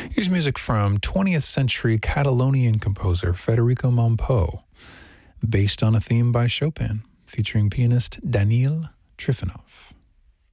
Here's music from 20th century Catalonian composer Federico Montpou, based on a theme by Chopin, featuring pianist Daniil Trifonov.